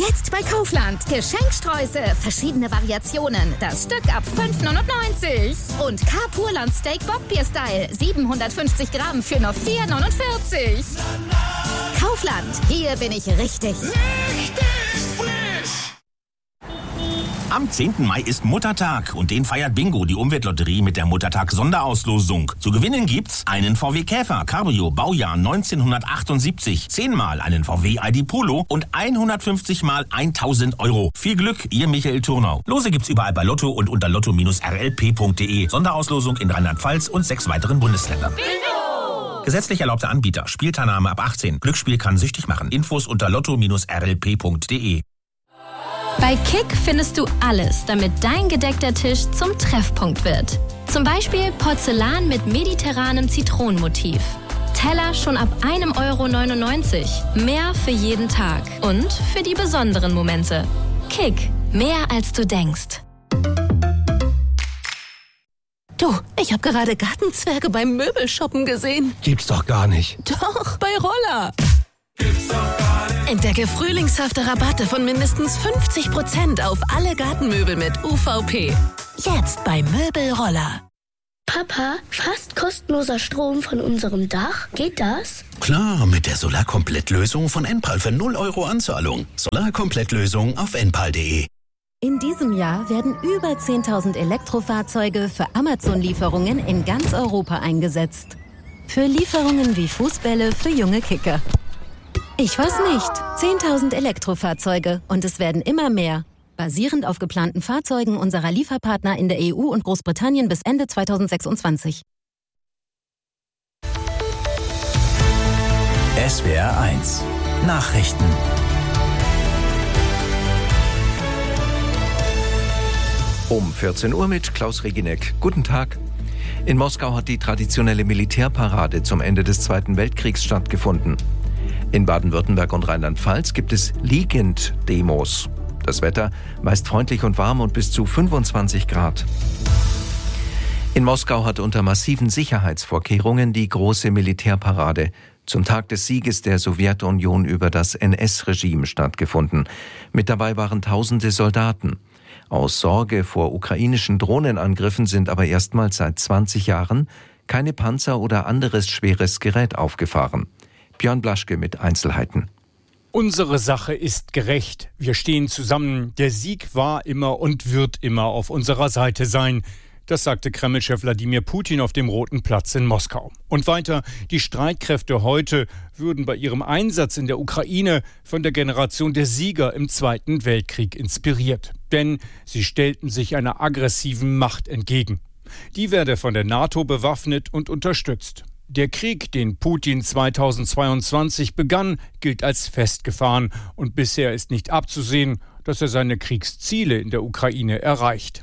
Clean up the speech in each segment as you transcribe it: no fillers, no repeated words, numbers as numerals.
Jetzt bei Kaufland. Geschenksträuße, verschiedene Variationen. Das Stück ab 5,99. Und Carpurland Steak Bockbier Style. 750 Gramm für nur 4,49. Kaufland, hier bin ich richtig. Am 10. Mai ist Muttertag und den feiert Bingo, die Umweltlotterie, mit der Muttertag-Sonderauslosung. Zu gewinnen gibt's einen VW Käfer, Cabrio, Baujahr 1978, 10-mal einen VW ID Polo und 150 mal 1.000 Euro. Viel Glück, Ihr Michael Thurnau. Lose gibt's überall bei Lotto und unter lotto-rlp.de. Sonderauslosung in Rheinland-Pfalz und 6 weiteren Bundesländern. Bingo! Gesetzlich erlaubter Anbieter. Spielteilnahme ab 18. Glücksspiel kann süchtig machen. Infos unter lotto-rlp.de. Bei Kick findest du alles, damit dein gedeckter Tisch zum Treffpunkt wird. Zum Beispiel Porzellan mit mediterranem Zitronenmotiv. Teller schon ab 1,99 €. Mehr für jeden Tag und für die besonderen Momente. Kick, mehr als du denkst. Du, ich habe gerade Gartenzwerge beim Möbelshoppen gesehen. Gibt's doch gar nicht. Doch, bei Roller. Gibt's doch gar nicht. Entdecke frühlingshafte Rabatte von mindestens 50% auf alle Gartenmöbel mit UVP. Jetzt bei Möbelroller. Papa, fast kostenloser Strom von unserem Dach. Geht das? Klar, mit der Solarkomplettlösung von Enpal für 0 € Anzahlung. Solarkomplettlösung auf enpal.de. In diesem Jahr werden über 10.000 Elektrofahrzeuge für Amazon-Lieferungen in ganz Europa eingesetzt. Für Lieferungen wie Fußbälle für junge Kicker. Ich weiß nicht. 10.000 Elektrofahrzeuge und es werden immer mehr. Basierend auf geplanten Fahrzeugen unserer Lieferpartner in der EU und Großbritannien bis Ende 2026. SWR 1 Nachrichten. Um 14 Uhr mit Klaus Regineck. Guten Tag. In Moskau hat die traditionelle Militärparade zum Ende des Zweiten Weltkriegs stattgefunden. In Baden-Württemberg und Rheinland-Pfalz gibt es Liegend-Demos. Das Wetter meist freundlich und warm und bis zu 25 Grad. In Moskau hat unter massiven Sicherheitsvorkehrungen die große Militärparade zum Tag des Sieges der Sowjetunion über das NS-Regime stattgefunden. Mit dabei waren tausende Soldaten. Aus Sorge vor ukrainischen Drohnenangriffen sind aber erstmals seit 20 Jahren keine Panzer oder anderes schweres Gerät aufgefahren. Björn Blaschke mit Einzelheiten. Unsere Sache ist gerecht. Wir stehen zusammen. Der Sieg war immer und wird immer auf unserer Seite sein. Das sagte Kreml-Chef Wladimir Putin auf dem Roten Platz in Moskau. Und weiter, die Streitkräfte heute würden bei ihrem Einsatz in der Ukraine von der Generation der Sieger im Zweiten Weltkrieg inspiriert. Denn sie stellten sich einer aggressiven Macht entgegen. Die werde von der NATO bewaffnet und unterstützt. Der Krieg, den Putin 2022 begann, gilt als festgefahren und bisher ist nicht abzusehen, dass er seine Kriegsziele in der Ukraine erreicht.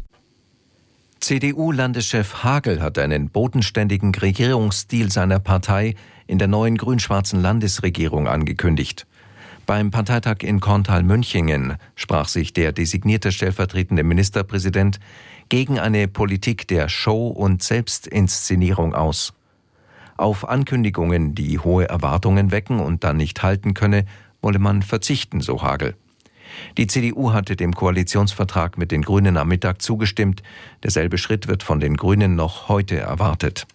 CDU-Landeschef Hagel hat einen bodenständigen Regierungsstil seiner Partei in der neuen grün-schwarzen Landesregierung angekündigt. Beim Parteitag in Korntal-Münchingen sprach sich der designierte stellvertretende Ministerpräsident gegen eine Politik der Show- und Selbstinszenierung aus. Auf Ankündigungen, die hohe Erwartungen wecken und dann nicht halten könne, wolle man verzichten, so Hagel. Die CDU hatte dem Koalitionsvertrag mit den Grünen am Mittag zugestimmt. Derselbe Schritt wird von den Grünen noch heute erwartet.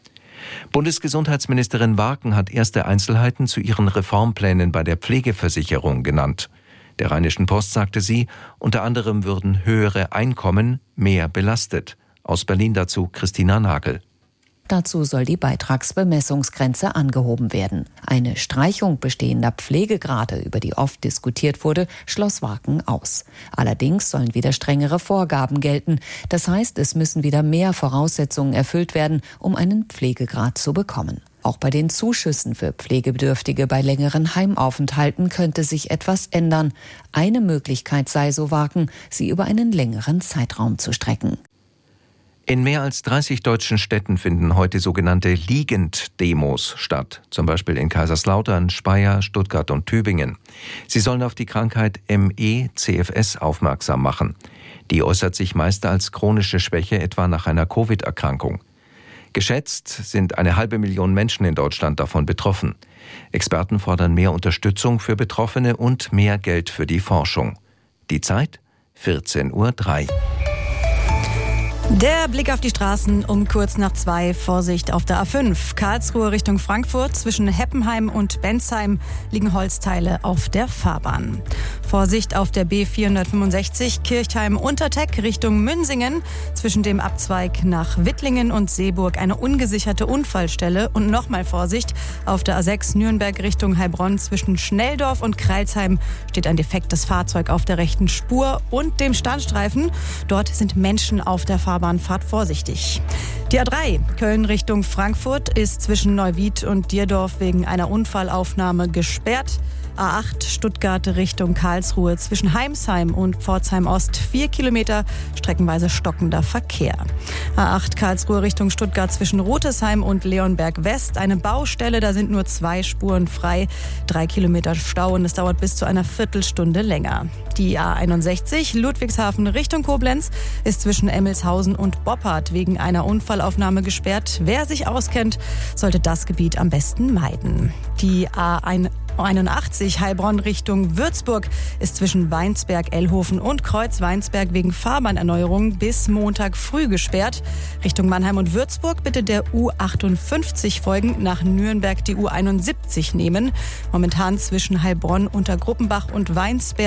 Bundesgesundheitsministerin Warken hat erste Einzelheiten zu ihren Reformplänen bei der Pflegeversicherung genannt. Der Rheinischen Post sagte sie, unter anderem würden höhere Einkommen mehr belastet. Aus Berlin dazu Christina Nagel. Dazu soll die Beitragsbemessungsgrenze angehoben werden. Eine Streichung bestehender Pflegegrade, über die oft diskutiert wurde, schloss Warken aus. Allerdings sollen wieder strengere Vorgaben gelten. Das heißt, es müssen wieder mehr Voraussetzungen erfüllt werden, um einen Pflegegrad zu bekommen. Auch bei den Zuschüssen für Pflegebedürftige bei längeren Heimaufenthalten könnte sich etwas ändern. Eine Möglichkeit sei, so Warken, sie über einen längeren Zeitraum zu strecken. In mehr als 30 deutschen Städten finden heute sogenannte Liegend-Demos statt, zum Beispiel in Kaiserslautern, Speyer, Stuttgart und Tübingen. Sie sollen auf die Krankheit ME/CFS aufmerksam machen. Die äußert sich meist als chronische Schwäche, etwa nach einer Covid-Erkrankung. Geschätzt sind 500.000 Menschen in Deutschland davon betroffen. Experten fordern mehr Unterstützung für Betroffene und mehr Geld für die Forschung. Die Zeit 14:03 Uhr. Der Blick auf die Straßen um kurz nach 2. Vorsicht auf der A5. Karlsruhe Richtung Frankfurt. Zwischen Heppenheim und Bensheim liegen Holzteile auf der Fahrbahn. Vorsicht auf der B465 Kirchheim-Unterteck Richtung Münsingen. Zwischen dem Abzweig nach Wittlingen und Seeburg eine ungesicherte Unfallstelle. Und nochmal Vorsicht auf der A6 Nürnberg Richtung Heilbronn. Zwischen Schnelldorf und Kreilsheim steht ein defektes Fahrzeug auf der rechten Spur und dem Standstreifen. Dort sind Menschen auf der Fahrbahn. Fahrt vorsichtig. Die A3 Köln Richtung Frankfurt ist zwischen Neuwied und Dierdorf wegen einer Unfallaufnahme gesperrt. A8 Stuttgart Richtung Karlsruhe zwischen Heimsheim und Pforzheim Ost 4 Kilometer, streckenweise stockender Verkehr. A8 Karlsruhe Richtung Stuttgart zwischen Rotesheim und Leonberg West eine Baustelle, da sind nur 2 Spuren frei, 3 Kilometer Stau und es dauert bis zu einer Viertelstunde länger. Die A61 Ludwigshafen Richtung Koblenz ist zwischen Emmelshausen und Boppard wegen einer Unfallaufnahme gesperrt. Wer sich auskennt, sollte das Gebiet am besten meiden. Die A81 Heilbronn Richtung Würzburg ist zwischen Weinsberg-Ellhofen und Kreuz-Weinsberg wegen Fahrbahnerneuerung bis Montag früh gesperrt. Richtung Mannheim und Würzburg bitte der U58 folgen, nach Nürnberg die U71 nehmen. Momentan zwischen Heilbronn, Untergruppenbach und Weinsberg